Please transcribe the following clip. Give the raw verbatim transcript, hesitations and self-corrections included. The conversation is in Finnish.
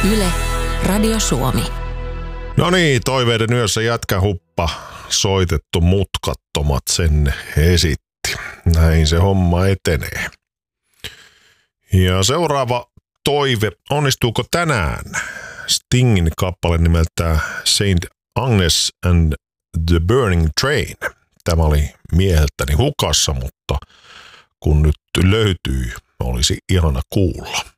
Yle, Radio Suomi. No niin, toiveiden yössä jätkähuppa soitettu mutkattomat sen esitti. Näin se homma etenee. Ja seuraava toive, onnistuuko tänään? Stingin kappale nimeltä Saint Agnes and the Burning Train. Tämä oli mieheltäni hukassa, mutta kun nyt löytyy, olisi ihana kuulla.